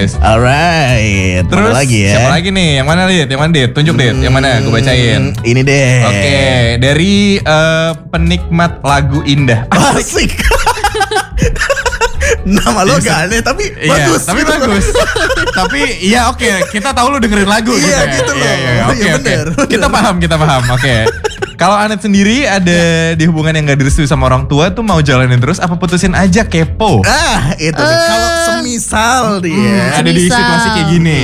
Yes. Alright. Terus mana lagi ya? siapa lagi nih? Yang mana Dit? Yang mana Dit? Tunjuk Dit. Yang mana? Gue bacain. Ini deh. Oke, dari penikmat lagu indah. Asik. Nama lo gak aneh tapi bagus. Iya, tapi bagus. Tapi iya oke, kita tahu lu dengerin lagu Iya, gitu ya. gitu loh. Iya, oke, Iya, oke. bener. Kita paham. Oke. Kalau Anet sendiri ada di hubungan yang gak direstui sama orang tua tuh mau jalanin terus apa putusin aja kepo? Itu deh. Kalau semisal dia. Ada di situasi kayak gini.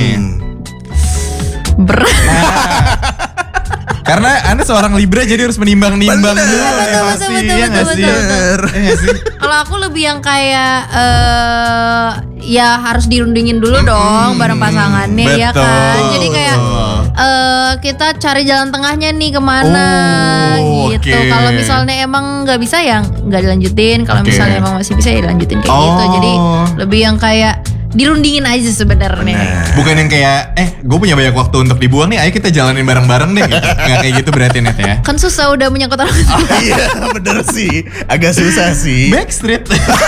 Berat. Karena Anda seorang Libra jadi harus menimbang-nimbang Bener. dulu Betul, emosi, betul, ya nggak betul, sih? betul. Iya nggak sih? Kalau aku lebih yang kayak ya harus dirundingin dulu dong bareng pasangannya ya betul. kan. Jadi kayak kita cari jalan tengahnya nih kemana gitu. oke. Kalau misalnya emang nggak bisa ya nggak dilanjutin. Kalau Oke. misalnya emang masih bisa ya dilanjutin kayak gitu. Jadi lebih yang kayak dirundingin aja sebenarnya. Bukan yang kayak gue punya banyak waktu untuk dibuang nih, ayo kita jalanin bareng-bareng deh gitu. Nggak kayak gitu berarti Net ya. Kan susah udah menyangkut orang tua. Iya bener sih. Agak susah sih. Backstreet.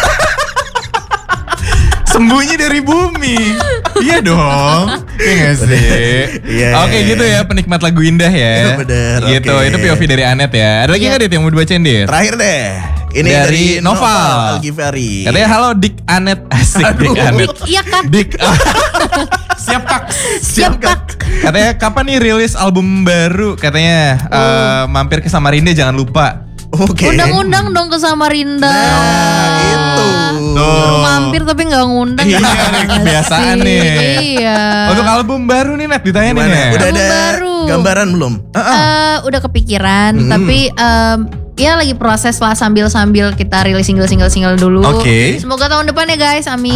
Sembunyi dari bumi. Iya dong. Iya gak sih? Iya. Oke gitu ya, penikmat lagu indah ya. Iya, bener, Gitu, oke. itu POV dari Anet ya. Ada lagi nggak Dit yang mau dibacain Dit? Terakhir deh. Ini Dari Noval. Algifari. Katanya halo Dik Anet. Asik Dik Anet. Iya kan? Dik. Siap Kak. Siap Kak. Katanya kapan nih rilis album baru? Katanya mampir ke Samarinda jangan lupa. Oke. Undang-undang dong ke Samarinda. Nah, itu. Tuh. Mampir tapi nggak ngundang. Iya, Gimana kebiasaan sih? nih. Iya. Untuk album baru nih Net ditanya nih. Gimana? Net. Udah Album ada baru. gambaran belum? Udah kepikiran, tapi ya lagi proses lah sambil kita rilis single dulu. Oke. Semoga tahun depan ya guys, amin.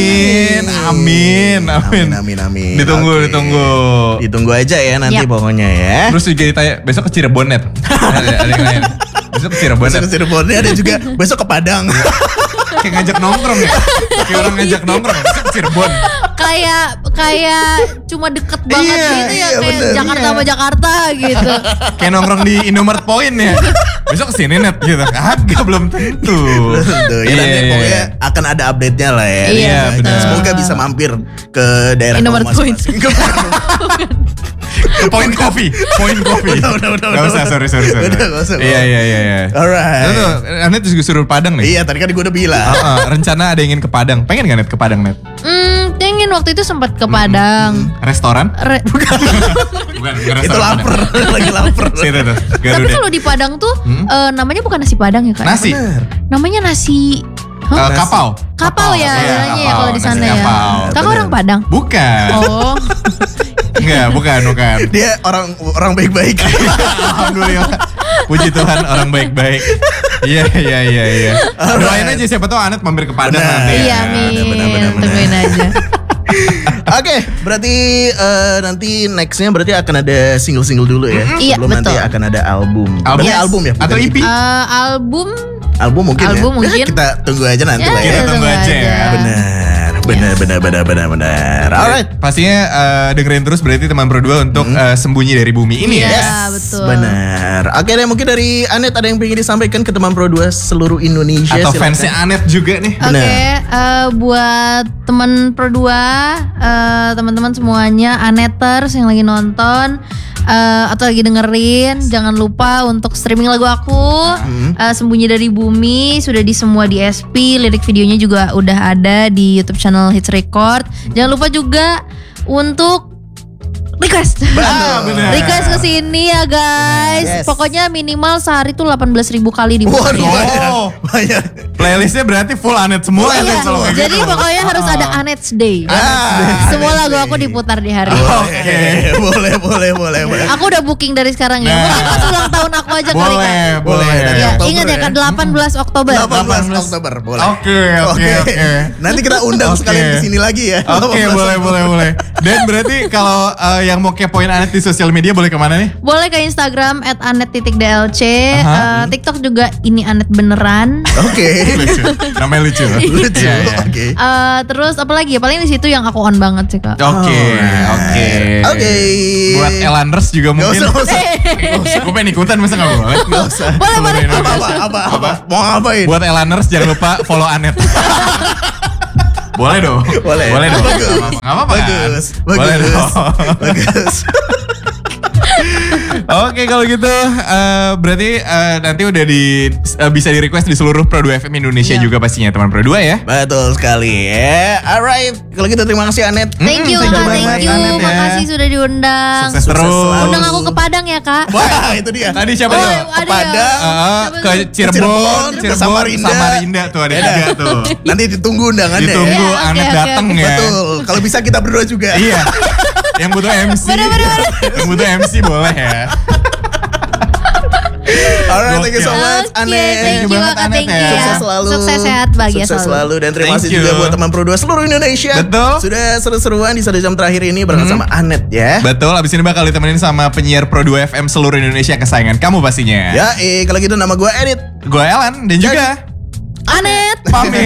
Amin. Amin. Ditunggu. Ditunggu aja ya nanti Yap. pokoknya ya. Terus juga ditanya besok ke Cirebon Net. ada yang lain. Besok ke Cirebon Besok Net. ke Cirebon ada juga besok ke Padang. Kayak ngajak nongkrong ya. Kayak orang ngajak nongkrong. Besok ke Cirebon. Kayak cuma deket banget Iya, gitu ya, iya, kayak bener, Jakarta sama Jakarta gitu. Kayak nongkrong di Indomaret Point ya. Besok kesini Net gitu. Agak belum tentu. Tuh, ya nanti pokoknya akan ada update-nya lah ya. Iya, Ya, benar. Semoga bisa mampir ke daerah Indomaret kamu masing-masing. Point Coffee. Udah. Gak usah, sorry. Udah, gak usah. Iya. Alright. Itu Anet juga suruh Padang nih. Iya, tadi kan gue udah bilang. Rencana ada yang ingin ke Padang. Pengen gak Net ke Padang Net? Pengen waktu itu sempat ke Padang. Restoran? Bukan. Bukan Itu lapar, lagi lapar. Situ tuh, Tapi Garuda. kalau di Padang tuh namanya bukan nasi Padang ya kak? Nasi? Namanya nasi. Hah? Kapau. Kapau ya, Iya, namanya ya kapau, kalau di nasi sana ya. kapau. Kakak Bener. orang Padang. Bukan. Oh. Enggak, bukan. Dia orang baik-baik. Alhamdulillah. Puji Tuhan orang baik-baik. Iya. Doain aja siapa tahu Anet mampir ke Padang Benar. nanti. Iya, benar. tungguin aja. Oke, berarti nanti nextnya berarti akan ada single dulu ya. Iya, Sebelum nanti betul. akan ada album. Album? Berarti album ya? Atau bukan EP? Album Album mungkin ya. Album Ya, mungkin. kita tunggu aja nanti Ya, lah ya. Kita tunggu aja ya. Benar. Alright. Pastinya dengerin terus berarti teman berdua untuk sembunyi dari bumi ini ya. Iya, betul. Benar. Oke deh, mungkin dari Anet ada yang pengen disampaikan ke teman Pro 2 seluruh Indonesia. Atau silakan. fansnya Anet juga nih. Oke, buat teman Pro2, teman-teman semuanya, Aneters yang lagi nonton atau lagi dengerin, jangan lupa untuk streaming lagu aku, Sembunyi dari Bumi, sudah di semua DSP, lirik videonya juga udah ada di YouTube channel Hits Record. Jangan lupa juga untuk request. Benar. Request ke sini ya guys. Yes. Pokoknya minimal sehari tuh 18.000 kali dibuat. Waduh, Oh. banyak. Playlistnya berarti full Anet semua ya. Iya, kalau kayak jadi gitu. pokoknya harus ada Anet's Day. Semua lagu aku diputar di hari itu. Oke, boleh. Aku udah booking dari sekarang ya. Nah. Mungkin pas ulang tahun aku aja kali kan. Boleh. Dari Ya, Oktober ingat ya kan 18 Oktober. 18 Oktober, boleh. Oke. Nanti kita undang Oke. sekalian di sini lagi ya. Oke, 18 boleh. Dan berarti kalau yang mau kepoin Anet di sosial media boleh kemana nih? Boleh ke Instagram @anet_dlc. Aha. TikTok juga ini Anet beneran. Oke. Lucu. Namanya lucu. Lucu. Iya. Oke. Terus apa lagi ya? Paling di situ yang aku on banget sih kak. Oke. Oke. Buat Elanders juga Gak mungkin. usah. Gue pengen ikutan masa gak boleh? Gak usah. Boleh. Apa? Mau ngapain? Buat Elanders jangan lupa follow Anet. Boleh dong. Boleh. Boleh dong. Bagus. Gak apa-apa kan? Bagus. Boleh Bagus. dong. Bagus. Oke kalau gitu berarti nanti udah bisa di request di seluruh Pro 2 FM Indonesia juga pastinya teman Pro 2 ya. Betul sekali ya. Alright, kalau gitu terima kasih Anet. Thank you thank you Kak, banget, thank you. Anet ya. Makasih sudah diundang. Sukses Sukses terus. selalu. Undang aku ke Padang ya Kak. Wah, itu dia. Tadi siapa Oh, tuh? ada ya? Padang, Ke Cirebon, ke Samarinda. Samarinda tuh ada tiga tuh. Nanti ditunggu undangannya. Ditunggu Ya, oke, Anet oke. dateng ya. Betul. Kalau bisa kita berdua juga. Iya. Yang butuh MC. Yang butuh MC boleh ya. Alright, thank you so Gokil. much Oke, Anet. thank you banget, Kak, Anet, thank you ya. ya. Sukses selalu. Sukses sehat bahagia Sukses selalu. Dan terima Thank kasih you. juga buat teman Pro 2 seluruh Indonesia. Betul. Sudah seru-seruan di 1 jam terakhir ini bareng sama Anet ya. Betul, abis ini bakal ditemenin sama penyiar Pro 2 FM seluruh Indonesia kesayangan kamu pastinya. Ya, kalau gitu nama gue Edit. Gue Elan dan juga Anet. pamit.